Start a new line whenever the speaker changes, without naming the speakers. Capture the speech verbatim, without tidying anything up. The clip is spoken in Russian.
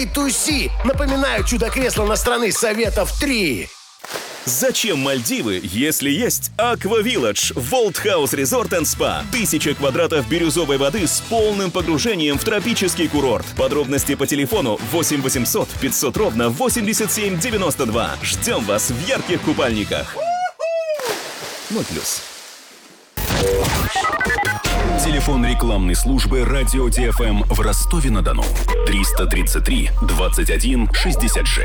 эй ту си. Напоминаю, чудо-кресло на страны Советов три.
Зачем Мальдивы, если есть Aqua Village World House Resort and Spa? Тысяча квадратов бирюзовой воды с полным погружением в тропический курорт. Подробности по телефону восемь восемьсот пятьсот ровно восемьдесят семь девяносто два. Ждем вас в ярких купальниках. ноль плюс.
Телефон рекламной службы «Радио ТФМ» в Ростове-на-Дону. триста тридцать три двадцать один шестьдесят шесть.